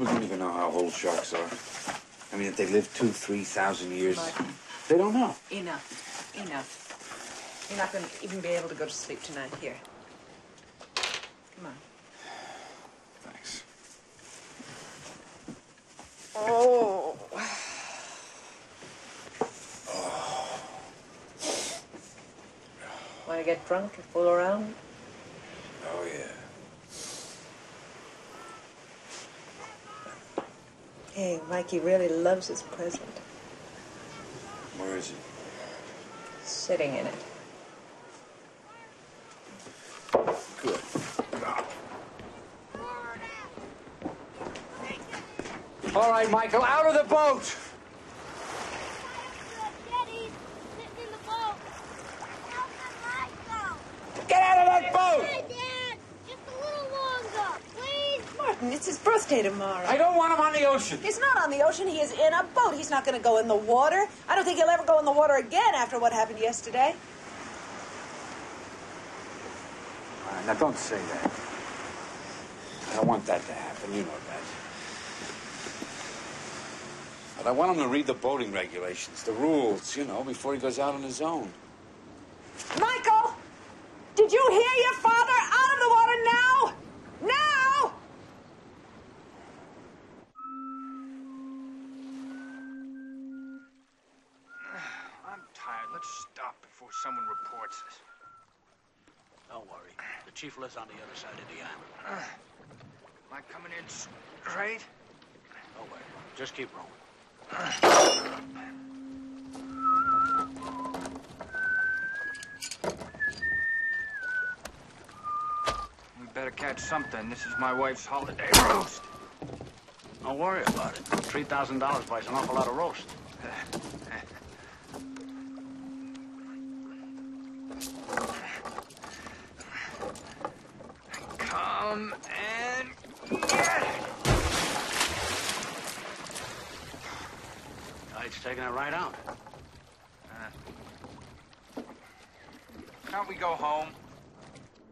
People don't even know how old sharks are. I mean, if they live 2,000 to 3,000 years, Martin. they don't know. Enough. Enough. You're not going to even be able to go to sleep tonight. Here. Come on. Thanks. Oh. Want to get drunk and fool around? Oh, yeah. Hey, Mikey really loves his present. Where is it? Sitting in it. Good. All right, Michael, out of the boat! Get out of that boat! Hey, Dad! Just a little longer, please! Martin, it's his birthday tomorrow. I don't want him on the ocean. He's not on the ocean. He is in a boat. He's not going to go in the water. I don't think he'll ever go in the water again after what happened yesterday. All right, now, don't say that. I don't want that to happen. You know that. But I want him to read the boating regulations, the rules, you know, before he goes out on his own. Michael! Did you hear your father? Out of the water now! Now! I'm tired. Let's stop before someone reports us. Don't worry. The chief lives on the other side of the island. Am I coming in straight? Don't worry. Just keep rolling. We better catch something. This is my wife's holiday roast. Don't worry about it. $3,000 buys an awful lot of roast. Come and get it! Tide's taking it right out. Can't we go home?